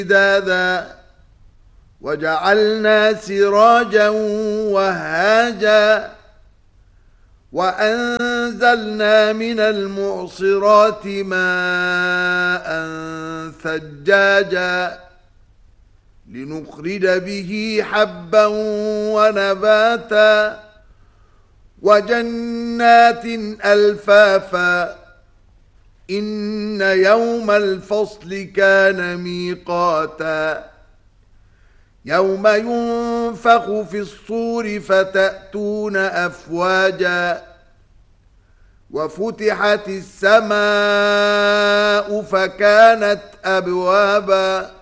مدادا وجعلنا سراجا وهاجا وأنزلنا من المعصرات ماء ثجاجا لنخرج به حبا ونباتا وجنات ألفافا إن يوم الفصل كان ميقاتا يوم ينفخ في الصور فتأتون أفواجا وفتحت السماء فكانت أبوابا